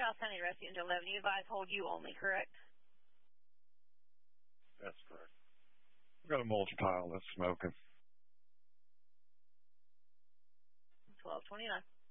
Charles County Rescue until 11. You advise hold you only, correct? That's correct. We've got a multi-tile that's smoking. 1229.